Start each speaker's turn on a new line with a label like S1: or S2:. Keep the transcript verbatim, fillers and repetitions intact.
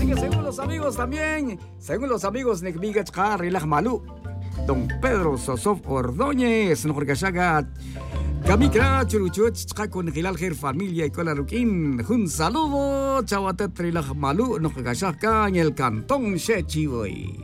S1: Así que según los amigos también, según los amigos Nekmigachka Rilag Malú, don Pedro Sosof Ordóñez, Norgashaga, Kamikra Churuchuch, con Gilal Her Familia y Colaruquín. Un saludo, Chawatet Rilag Malú, Norgashaga en el cantón Shechiboy.